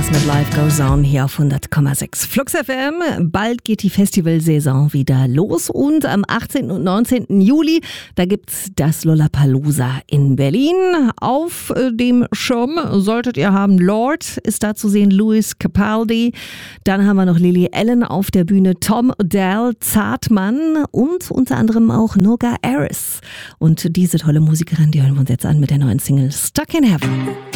das mit Life Goes On hier auf 100,6 Flux FM. Bald geht die Festivalsaison wieder los und am 18. und 19. Juli, da gibt's das Lollapalooza in Berlin. Auf dem Schirm solltet ihr haben, Lorde ist da zu sehen, Lewis Capaldi. Dann haben wir noch Lily Allen auf der Bühne, Tom Odell, Zartmann und unter anderem auch Noga Aris. Und diese tolle Musikerin, die hören wir uns jetzt an mit der neuen Single Stuck in Heaven.